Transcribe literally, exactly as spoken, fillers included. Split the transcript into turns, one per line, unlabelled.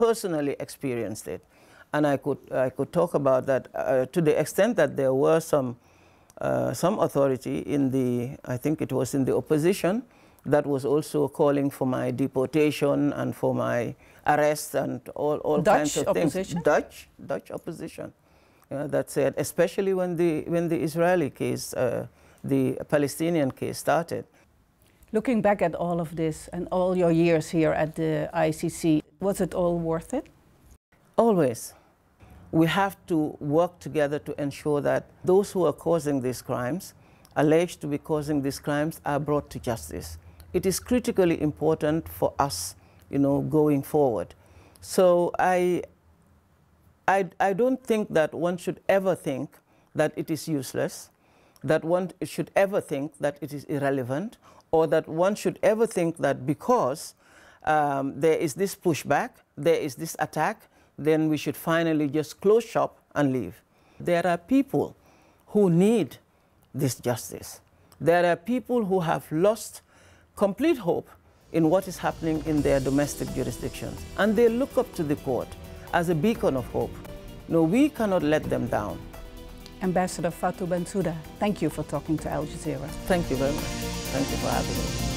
personally experienced it. And I could, I could talk about that uh, to the extent that there were some, uh, some authority in the, I think it was in the opposition, that was also calling for my deportation and for my arrest and all, all kinds of
opposition?
things. Dutch Dutch opposition. Uh, that said, especially when the, when the Israeli case, uh, the Palestinian case started.
Looking back at all of this and all your years here at the I C C, was it all worth it?
Always. We have to work together to ensure that those who are causing these crimes, alleged to be causing these crimes, are brought to justice. It is critically important for us, you know, going forward. So I, I, I don't think that one should ever think that it is useless, that one should ever think that it is irrelevant, or that one should ever think that because um, there is this pushback, there is this attack, then we should finally just close shop and leave. There are people who need this justice. There are people who have lost complete hope in what is happening in their domestic jurisdictions, and they look up to the court as a beacon of hope. No, we cannot let them down.
Ambassador Fatou Bensouda, thank you for talking to Al Jazeera.
Thank you very much. Thank you for having me.